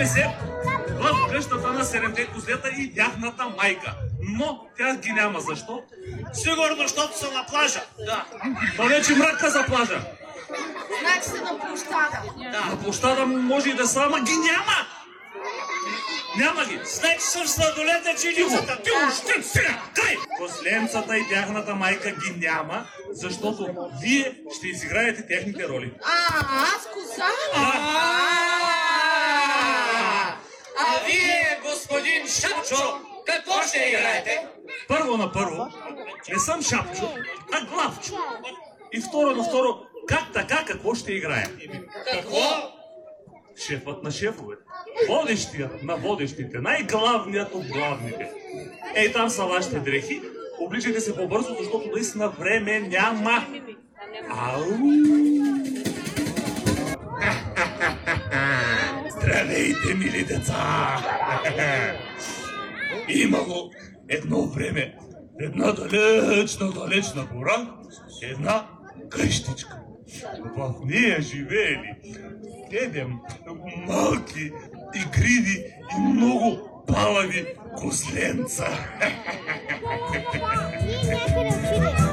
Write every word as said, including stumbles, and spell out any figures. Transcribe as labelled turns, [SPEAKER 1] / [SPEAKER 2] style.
[SPEAKER 1] Намираме се в къщата на седемте козлета и тяхната майка. Но тя ги няма. Защо?
[SPEAKER 2] Сигурно, защото са на плажа. Да.
[SPEAKER 1] То вече мръкна за плажа.
[SPEAKER 3] Значи са на площада.
[SPEAKER 2] Да.
[SPEAKER 1] На площада може и да са, ама ги няма! Няма ги!
[SPEAKER 2] Значи съм сладолета, че ни са там.
[SPEAKER 1] Тихо, сега! Край! Козленцата и тяхната майка ги няма, защото вие ще изиграете техните роли.
[SPEAKER 3] А, аз коза?
[SPEAKER 2] А вие, господин Шапчо, какво ще играете?
[SPEAKER 1] Първо на първо, не съм Шапчо, а Главчо. И второ на второ, как така, какво ще играя?
[SPEAKER 2] Какво?
[SPEAKER 1] Шефът на шефовете, водещият на водещите, най-главният от главните. Ей, там са вашите дрехи, обличайте се по-бързо, защото наистина време няма. Ау! Здравейте, мили деца! Имало едно време, една далечна, далечна гора, една къщичка. В нея живеели седем малки, игриви и много палави козленца.
[SPEAKER 4] Ние някъде отидем.